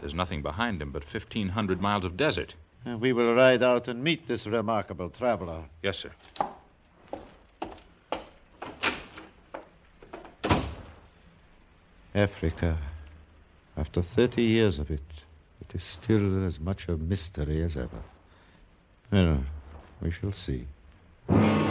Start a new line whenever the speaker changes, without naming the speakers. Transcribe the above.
There's nothing behind him but 1,500 miles of desert.
We will ride out and meet this remarkable traveler.
Yes, sir.
Africa. After 30 years of it, it is still as much a mystery as ever. Well, we shall see.